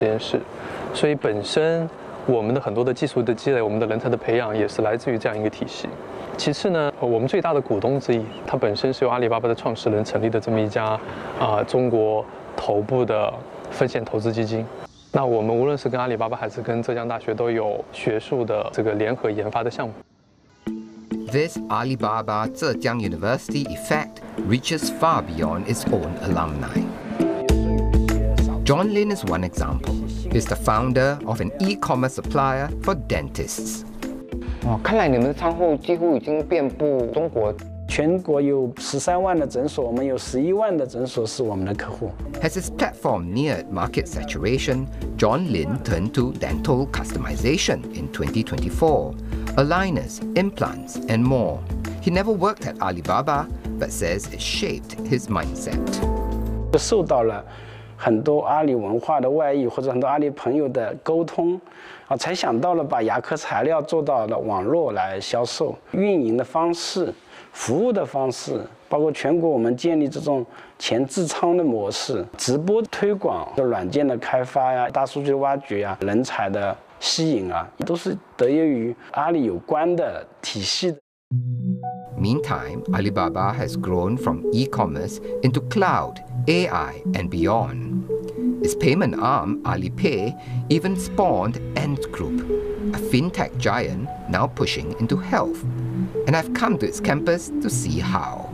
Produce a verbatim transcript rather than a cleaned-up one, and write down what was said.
实验室，所以本身我们的很多的技术的积累，我们的人才的培养也是来自于这样一个体系。其次呢，我们最大的股东之一，它本身是由阿里巴巴的创始人成立的这么一家啊、呃、中国头部的风险投资基金。那我们无论是跟阿里巴巴还是跟浙江大学都有学术的这个联合研发的项目。 This Alibaba Zhejiang University effect reaches far beyond its own alumni. John Lin is one example. He's the founder of an e-commerce supplier for dentists. 哦，看来你们的仓库几乎已经遍布中国。全国有十三万的诊所，我们有十一万的诊所是我们的客户。 As his platform neared market saturation, John Lin turned to dental customization in twenty twenty-four, aligners, implants, and more. He never worked at Alibaba, but says it shaped his mindset. 受到了很多阿里文化的外溢，或者很多阿里朋友的沟通，啊，才想到了把牙科材料做到了网络来销售，运营的方式。服务的方式，包括全国我们建立这种前置仓的模式，直播推广的软件的开发呀，大数据的挖掘呀，人才的吸引啊，都是得益于阿里有关的体系的。 Meantime, Alibaba has grown from e-commerce into cloud, A I, and beyond. Its payment arm, Alipay, even spawned Ant Group, a fintech giant now pushing into health. And I've come to its campus to see how.